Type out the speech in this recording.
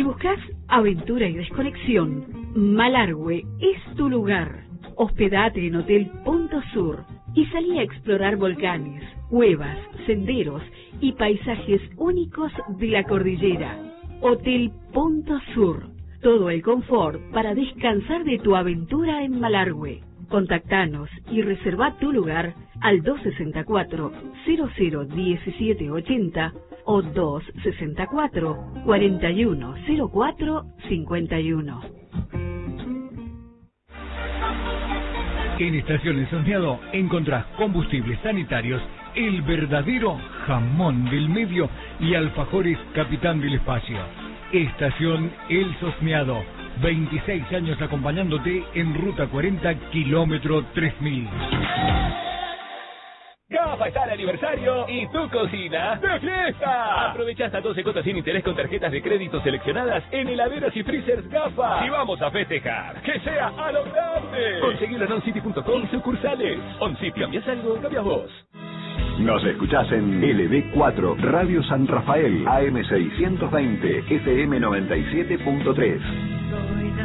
Si buscas aventura y desconexión, Malargüe es tu lugar. Hospedate en Hotel Punto Sur y salí a explorar volcanes, cuevas, senderos y paisajes únicos de la cordillera. Hotel Punto Sur. Todo el confort para descansar de tu aventura en Malargüe. Contactanos y reserva tu lugar al 264-001780 o 264-410451. En Estaciones Soñado encontrás combustibles sanitarios, el verdadero jamón del medio y alfajores Capitán del Espacio. Estación El Sosmeado, 26 años acompañándote en Ruta 40, kilómetro 3000. Gafa está de aniversario y tu cocina de fiesta. Aprovecha hasta 12 cuotas sin interés con tarjetas de crédito seleccionadas en heladeras y freezers Gafa. Y vamos a festejar, que sea a lo grande. Conseguilo en oncity.com sucursales. Oncity, ¿cambias algo? Cambias vos. Nos escuchás en LB4, Radio San Rafael, AM 620, FM 97.3.